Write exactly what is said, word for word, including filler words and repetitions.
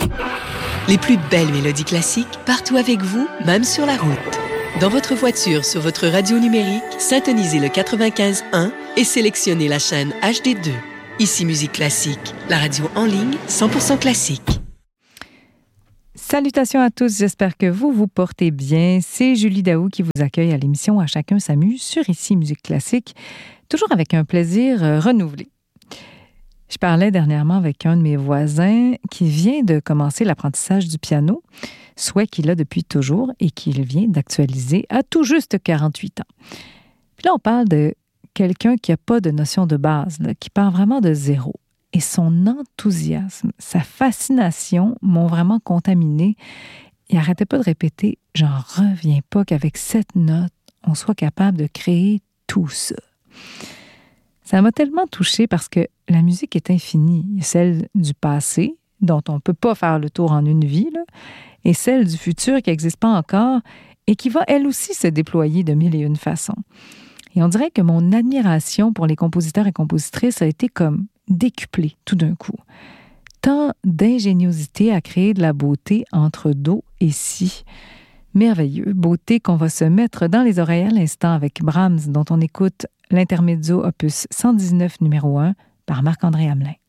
Les plus belles mélodies classiques, partout avec vous, même sur la route. Dans votre voiture, sur votre radio numérique, syntonisez le quatre-vingt-quinze un et sélectionnez la chaîne H D deux. Ici Musique Classique, la radio en ligne cent pour cent classique. Salutations à tous, j'espère que vous vous portez bien. C'est Julie Daou qui vous accueille à l'émission À chacun s'amuse sur Ici Musique Classique, toujours avec un plaisir renouvelé. Je parlais dernièrement avec un de mes voisins qui vient de commencer l'apprentissage du piano, souhait qu'il a depuis toujours et qu'il vient d'actualiser à tout juste quarante-huit ans. Puis là, on parle de quelqu'un qui n'a pas de notion de base, là, qui part vraiment de zéro. Et son enthousiasme, sa fascination m'ont vraiment contaminé. Il n'arrêtait pas de répéter « J'en reviens pas qu'avec cette note, on soit capable de créer tout ça ». Ça m'a tellement touchée parce que la musique est infinie. Il y a celle du passé, dont on ne peut pas faire le tour en une vie, là, et celle du futur qui n'existe pas encore et qui va, elle aussi, se déployer de mille et une façons. Et on dirait que mon admiration pour les compositeurs et compositrices a été comme décuplée tout d'un coup. Tant d'ingéniosité à créer de la beauté entre do et si. Merveilleux, beauté qu'on va se mettre dans les oreilles à l'instant avec Brahms, dont on écoute l'intermezzo opus cent dix-neuf numéro un par Marc-André Hamelin.